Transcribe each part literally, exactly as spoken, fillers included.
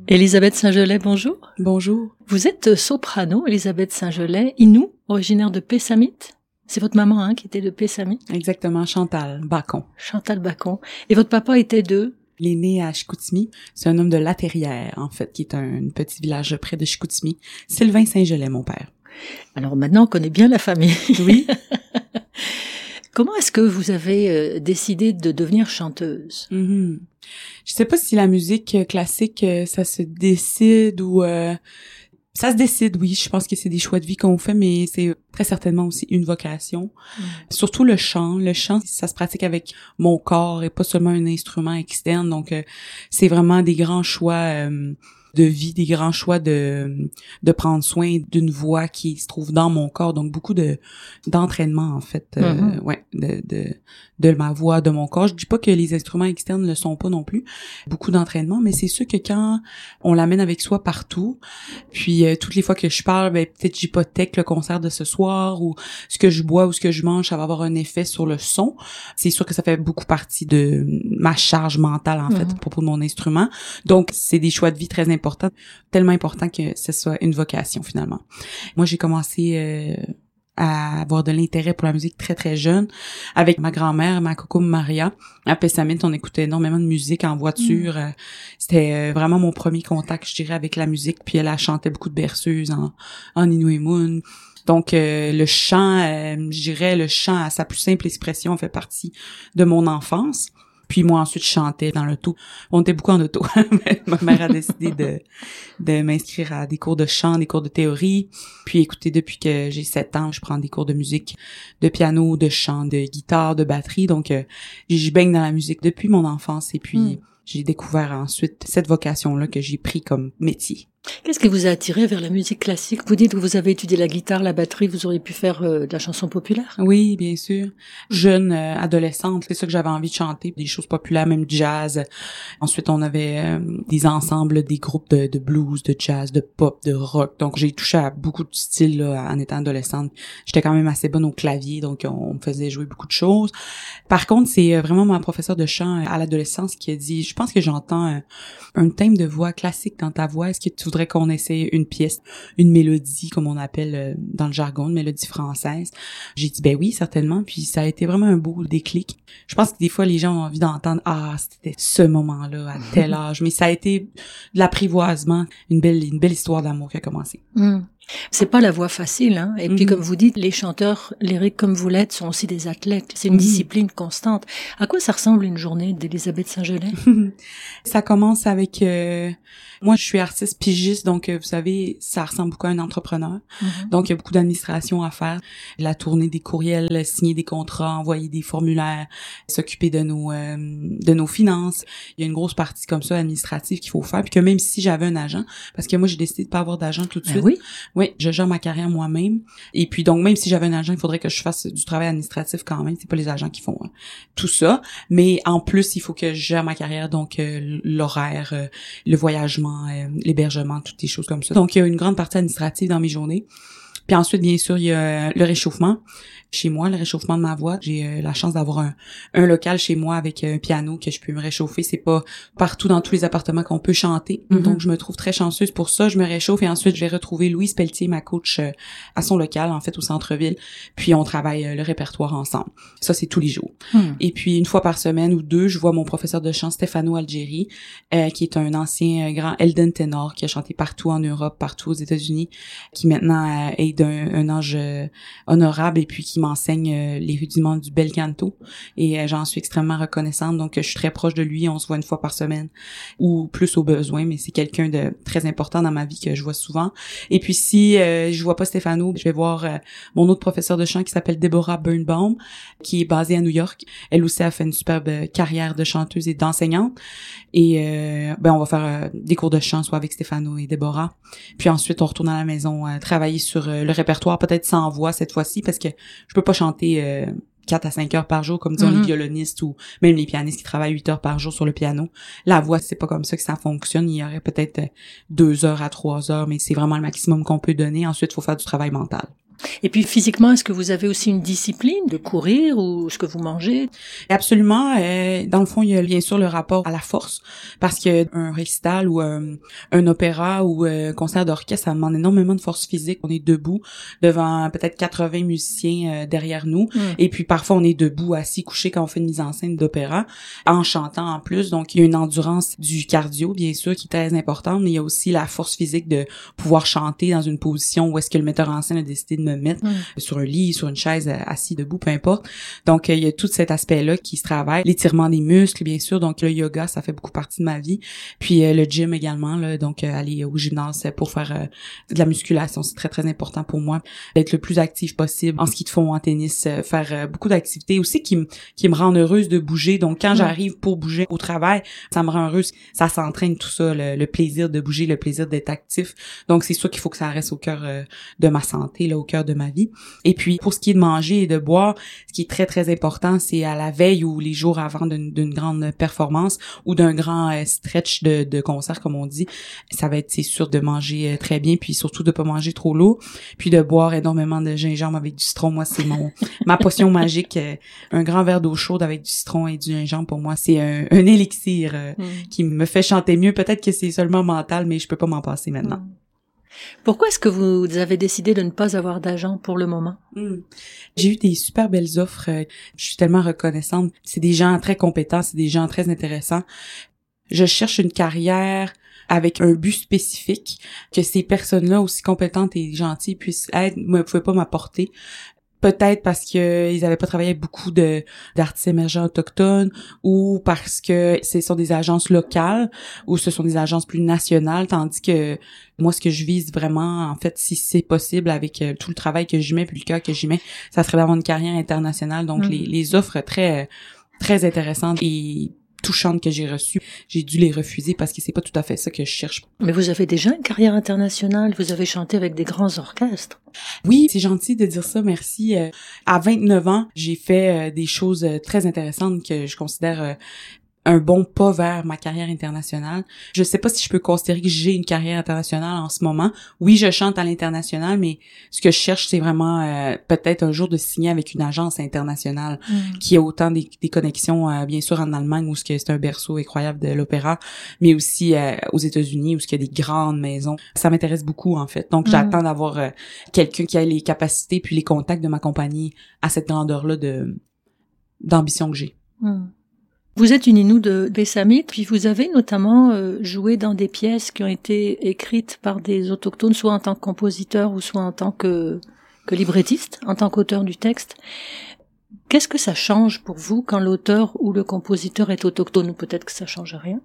Élisabeth Saint-Gelais, bonjour. Bonjour. Vous êtes soprano, Élisabeth Saint-Gelais, Innu, originaire de Pessamit. C'est votre maman hein, qui était de Pessamit. Exactement, Chantal Bacon. Chantal Bacon. Et votre papa était de... Il est né à Chicoutimi. C'est un homme de Laterrière, en fait, qui est un petit village près de Chicoutimi. Sylvain Saint-Gelais, mon père. Alors maintenant, on connaît bien la famille. Oui. Comment est-ce que vous avez euh, décidé de devenir chanteuse? Mm-hmm. Je sais pas si la musique classique, ça se décide ou... Euh, ça se décide, oui. Je pense que c'est des choix de vie qu'on fait, mais c'est très certainement aussi une vocation. Mm. Surtout le chant. Le chant, ça se pratique avec mon corps et pas seulement un instrument externe. Donc, euh, c'est vraiment des grands choix... Euh, de vie, des grands choix de de prendre soin d'une voix qui se trouve dans mon corps, donc beaucoup de d'entraînement en fait, euh, mm-hmm. ouais, de de de ma voix, de mon corps. Je dis pas que les instruments externes le sont pas non plus, beaucoup d'entraînement, mais c'est sûr que quand on l'amène avec soi partout, puis euh, toutes les fois que je parle, ben peut-être j'hypothèque le concert de ce soir ou ce que je bois ou ce que je mange, ça va avoir un effet sur le son. C'est sûr que ça fait beaucoup partie de ma charge mentale en fait mm-hmm. à propos de mon instrument. Donc c'est des choix de vie très importants. Important, tellement important que ce soit une vocation finalement. Moi, j'ai commencé euh, à avoir de l'intérêt pour la musique très très jeune avec ma grand-mère, ma coco Maria. À Pessamit, on écoutait énormément de musique en voiture. Mm. C'était euh, vraiment mon premier contact, je dirais, avec la musique. Puis elle, elle chantait beaucoup de berceuses en, en Innu Moon. Donc euh, le chant, euh, je dirais, le chant à sa plus simple expression fait partie de mon enfance. Puis moi, ensuite, je chantais dans l'auto. On était beaucoup en auto. Ma mère a décidé de de m'inscrire à des cours de chant, des cours de théorie. Puis écoutez, depuis que j'ai sept ans, je prends des cours de musique, de piano, de chant, de guitare, de batterie. Donc, euh, je baigne dans la musique depuis mon enfance. Et puis, mm. j'ai découvert ensuite cette vocation-là que j'ai pris comme métier. Qu'est-ce qui vous a attiré vers la musique classique? Vous dites que vous avez étudié la guitare, la batterie, vous auriez pu faire euh, de la chanson populaire? Oui, bien sûr. Jeune euh, adolescente, c'est ça que j'avais envie de chanter, des choses populaires, même jazz. Ensuite, on avait euh, des ensembles, des groupes de, de blues, de jazz, de pop, de rock. Donc, j'ai touché à beaucoup de styles là, en étant adolescente. J'étais quand même assez bonne au clavier, donc on me faisait jouer beaucoup de choses. Par contre, c'est vraiment ma professeure de chant à l'adolescence qui a dit, je pense que j'entends un, un thème de voix classique dans ta voix. Est-ce que tu voudrais qu'on essaie une pièce, une mélodie, comme on appelle dans le jargon, une mélodie française? J'ai dit, ben oui, certainement. Puis ça a été vraiment un beau déclic. Je pense que des fois, les gens ont envie d'entendre, ah, c'était ce moment-là, à tel âge. Mais ça a été de l'apprivoisement, une belle, une belle histoire d'amour qui a commencé. Mm. C'est pas la voie facile, hein. Et mm-hmm. puis, comme vous dites, les chanteurs lyriques comme vous l'êtes sont aussi des athlètes. C'est une mm-hmm. discipline constante. À quoi ça ressemble une journée d'Élisabeth Saint-Gelais? Ça commence avec... Euh, moi, je suis artiste pigiste, donc vous savez, ça ressemble beaucoup à un entrepreneur. Mm-hmm. Donc, il y a beaucoup d'administration à faire. La tournée des courriels, signer des contrats, envoyer des formulaires, s'occuper de nos euh, de nos finances. Il y a une grosse partie comme ça administrative qu'il faut faire. Puis que même si j'avais un agent, parce que moi, j'ai décidé de pas avoir d'agent tout de suite. Ben oui. Oui, je gère ma carrière moi-même. Et puis donc, même si j'avais un agent, il faudrait que je fasse du travail administratif quand même. C'est pas les agents qui font hein, tout ça. Mais en plus, il faut que je gère ma carrière, donc euh, l'horaire, euh, le voyagement, euh, l'hébergement, toutes ces choses comme ça. Donc, il y a une grande partie administrative dans mes journées. Puis ensuite, bien sûr, il y a le réchauffement. Chez moi, le réchauffement de ma voix, j'ai euh, la chance d'avoir un, un local chez moi avec un piano que je peux me réchauffer. C'est pas partout dans tous les appartements qu'on peut chanter. Mm-hmm. Donc, je me trouve très chanceuse pour ça. Je me réchauffe et ensuite, je vais retrouver Louise Pelletier, ma coach, euh, à son local, en fait, au centre-ville. Puis, on travaille euh, le répertoire ensemble. Ça, c'est tous les jours. Mm. Et puis, une fois par semaine ou deux, je vois mon professeur de chant, Stefano Algeri, euh, qui est un ancien euh, grand Elden ténor qui a chanté partout en Europe, partout aux États-Unis, qui maintenant euh, est d'un un âge euh, honorable et puis qui m'enseigne euh, les rudiments du bel canto et euh, j'en suis extrêmement reconnaissante. Donc, je suis très proche de lui. On se voit une fois par semaine ou plus au besoin, mais c'est quelqu'un de très important dans ma vie que je vois souvent. Et puis, si euh, je vois pas Stefano, je vais voir euh, mon autre professeur de chant qui s'appelle Deborah Birnbaum, qui est basée à New York. Elle aussi a fait une superbe carrière de chanteuse et d'enseignante. Et euh, ben on va faire euh, des cours de chant soit avec Stefano et Deborah. Puis ensuite, on retourne à la maison euh, travailler sur euh, le répertoire, peut-être sans voix cette fois-ci, parce que je peux pas chanter euh, quatre à cinq heures par jour, comme disons mm-hmm. les violonistes ou même les pianistes qui travaillent huit heures par jour sur le piano. La voix, c'est pas comme ça que ça fonctionne. Il y aurait peut-être deux heures à trois heures, mais c'est vraiment le maximum qu'on peut donner. Ensuite, il faut faire du travail mental. Et puis physiquement, est-ce que vous avez aussi une discipline de courir ou ce que vous mangez? Absolument. Euh, dans le fond, il y a bien sûr le rapport à la force, parce que un récital ou un, un opéra ou un concert d'orchestre, ça demande énormément de force physique. On est debout devant peut-être quatre-vingts musiciens euh, derrière nous, mm. et puis parfois on est debout, assis, couché quand on fait une mise en scène d'opéra, en chantant en plus. Donc il y a une endurance du cardio, bien sûr, qui est très importante, mais il y a aussi la force physique de pouvoir chanter dans une position où est-ce que le metteur en scène a décidé de me mettre, mm. sur un lit, sur une chaise, assis, debout, peu importe. Donc, il y a tout cet aspect-là qui se travaille. L'étirement des muscles, bien sûr. Donc, le yoga, ça fait beaucoup partie de ma vie. Puis, euh, le gym également, là. Donc, euh, aller au gymnase pour faire euh, de la musculation, c'est très, très important pour moi. D'être le plus actif possible en ski de fond, en tennis, euh, faire euh, beaucoup d'activités aussi qui me qui me rendent heureuse de bouger. Donc, quand mmh. j'arrive pour bouger au travail, ça me rend heureuse. Ça s'entraîne tout ça, le, le plaisir de bouger, le plaisir d'être actif. Donc, c'est sûr qu'il faut que ça reste au cœur euh, de ma santé, là, au cœur de ma vie. Et puis, pour ce qui est de manger et de boire, ce qui est très, très important, c'est à la veille ou les jours avant d'une, d'une grande performance ou d'un grand euh, stretch de, de concert, comme on dit. Ça va être, c'est sûr, de manger euh, très bien, puis surtout de pas manger trop lourd, puis de boire énormément de gingembre avec du citron. Moi, c'est mon ma potion magique. Euh, un grand verre d'eau chaude avec du citron et du gingembre, pour moi, c'est un, un élixir euh, mm. qui me fait chanter mieux. Peut-être que c'est seulement mental, mais je peux pas m'en passer maintenant. Mm. Pourquoi est-ce que vous avez décidé de ne pas avoir d'agent pour le moment? Mmh. J'ai eu des super belles offres. Je suis tellement reconnaissante. C'est des gens très compétents, c'est des gens très intéressants. Je cherche une carrière avec un but spécifique, que ces personnes-là, aussi compétentes et gentilles, puissent être, ne pouvaient pas m'apporter. Peut-être parce que ils avaient pas travaillé avec beaucoup de d'artistes émergents autochtones, ou parce que ce sont des agences locales, ou ce sont des agences plus nationales, tandis que moi, ce que je vise vraiment, en fait, si c'est possible, avec euh, tout le travail que j'y mets, puis le cœur que j'y mets, ça serait d'avoir une carrière internationale. Donc, mmh. les, les offres très, très intéressantes et touchantes que j'ai reçues, j'ai dû les refuser parce que c'est pas tout à fait ça que je cherche. Mais vous avez déjà une carrière internationale, vous avez chanté avec des grands orchestres. Oui, c'est gentil de dire ça, merci. Euh, à vingt-neuf ans, j'ai fait euh, des choses euh, très intéressantes que je considère euh, un bon pas vers ma carrière internationale. Je sais pas si je peux considérer que j'ai une carrière internationale en ce moment. Oui, je chante à l'international, mais ce que je cherche, c'est vraiment euh, peut-être un jour de signer avec une agence internationale mm. qui a autant des, des connexions, euh, bien sûr en Allemagne, où c'est un berceau incroyable de l'opéra, mais aussi euh, aux États-Unis, où il y a des grandes maisons. Ça m'intéresse beaucoup, en fait. Donc, mm. j'attends d'avoir euh, quelqu'un qui a les capacités puis les contacts de m'accompagner à cette grandeur-là de d'ambition que j'ai. Mm. Vous êtes une Innu de Pessamit, puis vous avez notamment euh, joué dans des pièces qui ont été écrites par des autochtones, soit en tant que compositeur ou soit en tant que, que librettiste, en tant qu'auteur du texte. Qu'est-ce que ça change pour vous quand l'auteur ou le compositeur est autochtone, ou peut-être que ça change rien?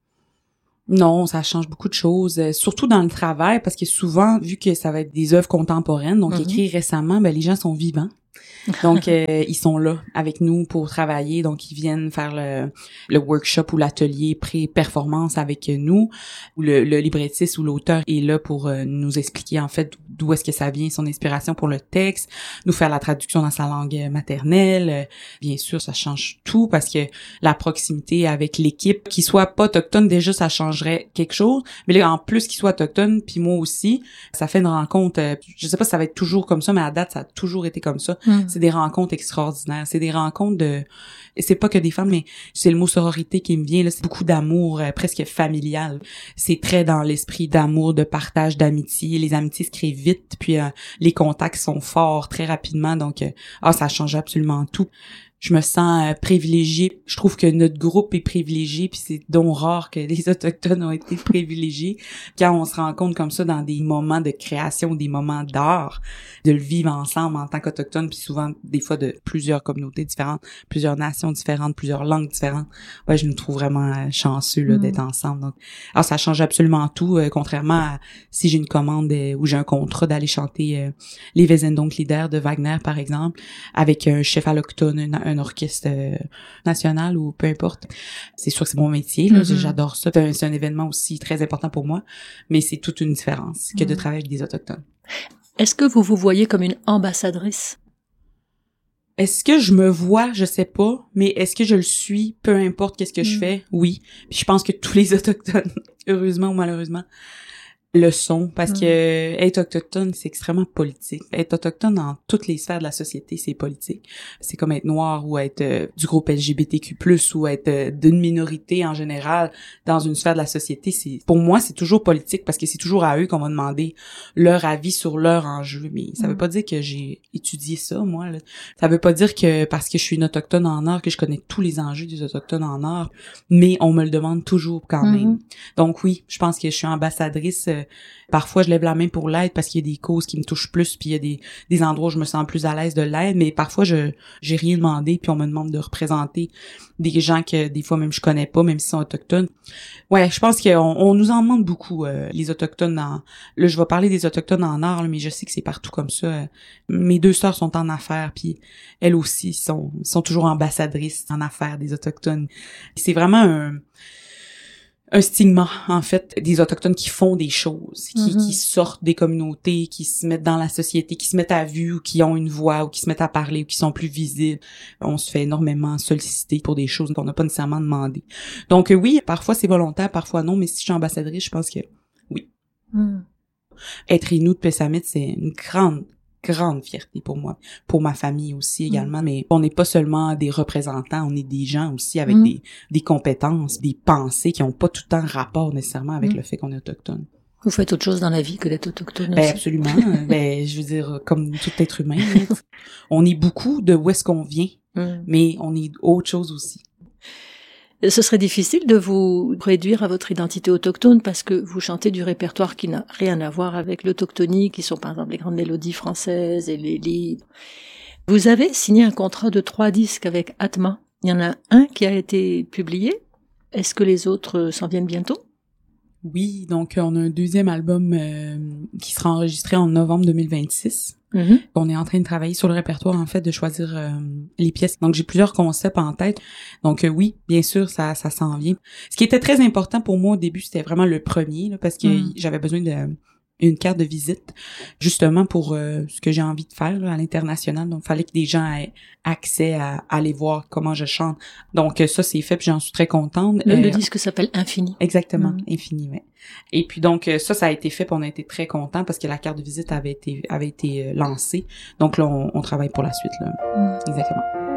Non, ça change beaucoup de choses, euh, surtout dans le travail, parce que souvent, vu que ça va être des œuvres contemporaines, donc mm-hmm. écrites récemment, ben les gens sont vivants. Donc euh, ils sont là avec nous pour travailler, donc ils viennent faire le, le workshop ou l'atelier pré-performance avec nous, où le, le librettiste ou l'auteur est là pour euh, nous expliquer en fait d'où est-ce que ça vient, son inspiration pour le texte, nous faire la traduction dans sa langue maternelle. Euh, bien sûr, ça change tout parce que la proximité avec l'équipe, qui soit pas autochtone, déjà ça changerait quelque chose, mais là en plus qu'il soit autochtone, puis moi aussi, ça fait une rencontre. Euh, je sais pas si ça va être toujours comme ça, mais à date ça a toujours été comme ça. Mm. C'est des rencontres extraordinaires. C'est des rencontres de... C'est pas que des femmes, mais c'est le mot sororité qui me vient, là. C'est beaucoup d'amour, euh, presque familial. C'est très dans l'esprit d'amour, de partage, d'amitié. Les amitiés se créent vite, puis euh, les contacts sont forts très rapidement. Donc, euh, ah, ça change absolument tout. Je me sens euh, privilégiée. Je trouve que notre groupe est privilégié, puis c'est donc rare que les Autochtones ont été privilégiés. Quand on se rencontre comme ça dans des moments de création, des moments d'art, de le vivre ensemble en tant qu'Autochtones, puis souvent des fois de plusieurs communautés différentes, plusieurs nations différentes, plusieurs langues différentes. Ouais, je nous trouve vraiment euh, chanceux là, mmh. d'être ensemble. Donc, alors ça change absolument tout, euh, contrairement à si j'ai une commande euh, ou j'ai un contrat d'aller chanter euh, les Wesendonck-Lieder de Wagner, par exemple, avec un chef allochtone, un, un orchestre euh, national ou peu importe. C'est sûr que c'est mon métier, là, mm-hmm. j'adore ça. C'est un, c'est un événement aussi très important pour moi, mais c'est toute une différence que mm-hmm. de travailler avec des Autochtones. Est-ce que vous vous voyez comme une ambassadrice? Est-ce que je me vois? Je sais pas, mais est-ce que je le suis? Peu importe qu'est-ce que mm. je fais, oui. Puis je pense que tous les Autochtones, heureusement ou malheureusement, leçon, parce mmh. que être autochtone, c'est extrêmement politique. Être autochtone dans toutes les sphères de la société, c'est politique. C'est comme être noir ou être euh, du groupe L G B T Q plus, ou être euh, d'une minorité en général dans une sphère de la société. C'est, pour moi, c'est toujours politique parce que c'est toujours à eux qu'on va demander leur avis sur leur enjeu. Mais ça mmh. veut pas dire que j'ai étudié ça, moi. Là. Ça veut pas dire que parce que je suis une autochtone en art que je connais tous les enjeux des autochtones en art, mais on me le demande toujours quand mmh. même. Donc oui, je pense que je suis ambassadrice. Euh, parfois, je lève la main pour l'aide parce qu'il y a des causes qui me touchent plus, puis il y a des, des endroits où je me sens plus à l'aise de l'aide, mais parfois, je j'ai rien demandé, puis on me demande de représenter des gens que des fois même je connais pas, même s'ils sont autochtones. Ouais, je pense qu'on on nous en demande beaucoup, euh, les autochtones. En, là, je vais parler des autochtones en art, là, mais je sais que c'est partout comme ça. Mes deux sœurs sont en affaires, puis elles aussi sont, sont toujours ambassadrices en affaires des autochtones. C'est vraiment un... un stigma, en fait, des Autochtones qui font des choses, qui, mm-hmm. qui sortent des communautés, qui se mettent dans la société, qui se mettent à vue, ou qui ont une voix, ou qui se mettent à parler, ou qui sont plus visibles. On se fait énormément solliciter pour des choses qu'on n'a pas nécessairement demandé. Donc euh, oui, parfois c'est volontaire, parfois non, mais si je suis ambassadrice, je pense que oui. Mm. Être Innu de Pessamit, c'est une grande grande fierté pour moi, pour ma famille aussi également, mmh. mais on n'est pas seulement des représentants, on est des gens aussi avec mmh. des des compétences, des pensées qui ont pas tout le temps rapport nécessairement avec mmh. le fait qu'on est autochtone. Vous faites autre chose dans la vie que d'être autochtone ben, aussi. Absolument, ben je veux dire comme tout être humain, on est beaucoup de où est-ce qu'on vient, mmh. mais on est autre chose aussi. Ce serait difficile de vous réduire à votre identité autochtone parce que vous chantez du répertoire qui n'a rien à voir avec l'autochtonie, qui sont par exemple les grandes mélodies françaises et les livres. Vous avez signé un contrat de trois disques avec Atma. Il y en a un qui a été publié. Est-ce que les autres s'en viennent bientôt? Oui, donc on a un deuxième album euh, qui sera enregistré en novembre deux mille vingt-six. Mm-hmm. On est en train de travailler sur le répertoire, en fait, de choisir euh, les pièces. Donc, j'ai plusieurs concepts en tête. Donc, euh, oui, bien sûr, ça ça s'en vient. Ce qui était très important pour moi au début, c'était vraiment le premier, là, parce que mm. j'avais besoin de une carte de visite, justement pour euh, ce que j'ai envie de faire là, à l'international. Donc, il fallait que des gens aient accès à, à aller voir comment je chante. Donc, euh, ça, c'est fait, puis j'en suis très contente. Le, euh, le disque s'appelle Infini. Exactement, mm. Infini, oui. Et puis donc, euh, ça, ça a été fait, puis on a été très contents parce que la carte de visite avait été avait été euh, lancée. Donc là, on, on travaille pour la suite, là. Mm. Exactement.